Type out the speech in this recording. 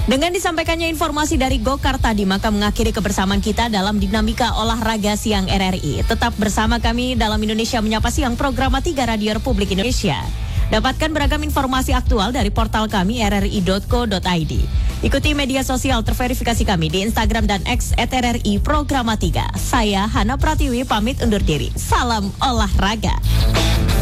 Dengan disampaikannya informasi dari Gokar tadi, maka mengakhiri kebersamaan kita dalam Dinamika Olahraga Siang RRI. Tetap bersama kami dalam Indonesia Menyapa Siang, program 3 Radio Republik Indonesia. Dapatkan beragam informasi aktual dari portal kami rri.co.id. Ikuti media sosial terverifikasi kami di Instagram dan X @RRI Programa 3. Saya Hana Pratiwi pamit undur diri. Salam olahraga.